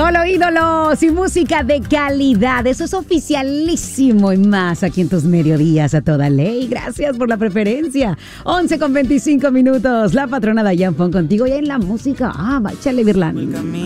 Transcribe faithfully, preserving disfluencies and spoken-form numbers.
Solo ídolos y música de calidad. Eso es oficialísimo y más aquí en tus mediodías a toda ley. Gracias por la preferencia. once con veinticinco minutos. La patrona Dayan Fon contigo y en la música. Ah, va, échale, Virlán.